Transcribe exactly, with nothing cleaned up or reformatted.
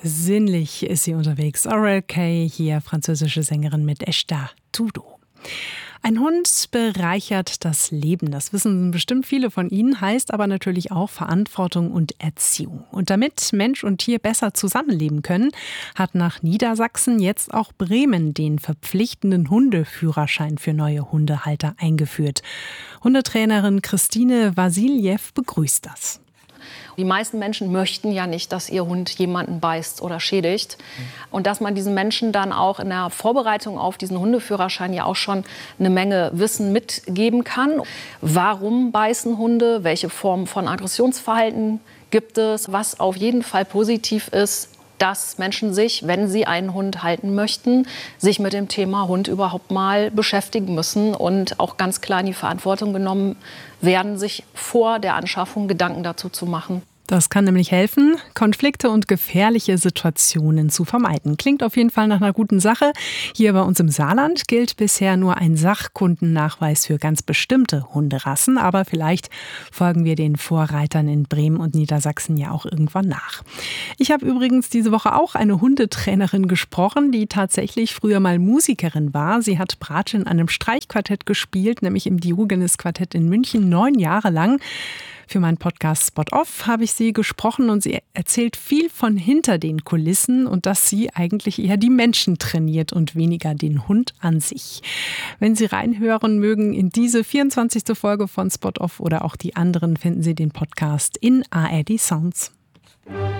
Sinnlich ist sie unterwegs. Aurel Kay, hier französische Sängerin mit Esta Tudo. Ein Hund bereichert das Leben. Das wissen bestimmt viele von Ihnen, heißt aber natürlich auch Verantwortung und Erziehung. Und damit Mensch und Tier besser zusammenleben können, hat nach Niedersachsen jetzt auch Bremen den verpflichtenden Hundeführerschein für neue Hundehalter eingeführt. Hundetrainerin Christine Vasiljew begrüßt das. Die meisten Menschen möchten ja nicht, dass ihr Hund jemanden beißt oder schädigt. Und dass man diesen Menschen dann auch in der Vorbereitung auf diesen Hundeführerschein ja auch schon eine Menge Wissen mitgeben kann. Warum beißen Hunde? Welche Formen von Aggressionsverhalten gibt es? Was auf jeden Fall positiv ist, dass Menschen sich, wenn sie einen Hund halten möchten, sich mit dem Thema Hund überhaupt mal beschäftigen müssen und auch ganz klar in die Verantwortung genommen werden, sich vor der Anschaffung Gedanken dazu zu machen. Das kann nämlich helfen, Konflikte und gefährliche Situationen zu vermeiden. Klingt auf jeden Fall nach einer guten Sache. Hier bei uns im Saarland gilt bisher nur ein Sachkundennachweis für ganz bestimmte Hunderassen. Aber vielleicht folgen wir den Vorreitern in Bremen und Niedersachsen ja auch irgendwann nach. Ich habe übrigens diese Woche auch eine Hundetrainerin gesprochen, die tatsächlich früher mal Musikerin war. Sie hat Bratsche in einem Streichquartett gespielt, nämlich im Diogenes-Quartett in München, neun Jahre lang. Für meinen Podcast Spot Off habe ich sie gesprochen und sie erzählt viel von hinter den Kulissen und dass sie eigentlich eher die Menschen trainiert und weniger den Hund an sich. Wenn Sie reinhören mögen in diese vierundzwanzigste Folge von Spot Off oder auch die anderen, finden Sie den Podcast in A R D Sounds.